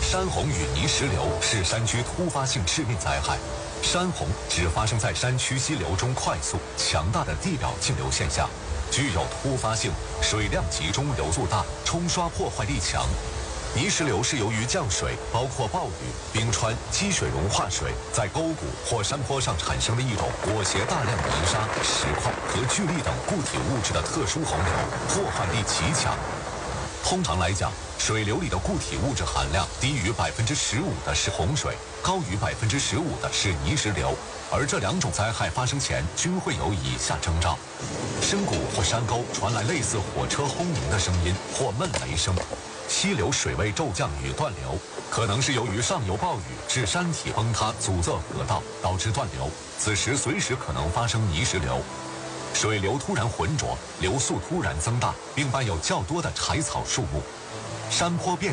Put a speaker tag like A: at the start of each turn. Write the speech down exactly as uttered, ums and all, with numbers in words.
A: 山洪与泥石流是山区突发性致命灾害。山洪指发生在山区溪流中快速、强大的地表径流现象，具有突发性，水量集中、流速大，冲刷破坏力强。泥石流是由于降水，包括暴雨、冰川、积水融化水，在沟谷或山坡上产生的一种裹挟大量泥沙、石块和巨粒等固体物质的特殊洪流，破坏力极强。通常来讲，水流里的固体物质含量低于百分之十五的是洪水，高于百分之十五的是泥石流。而这两种灾害发生前均会有以下征兆：深谷或山沟传来类似火车轰鸣的声音或闷雷声。溪流水位骤降与断流，可能是由于上游暴雨致山体崩塌阻塞河道，导致断流，此时随时可能发生泥石流。水流突然浑浊，流速突然增大，并伴有较多的柴草树木。山坡变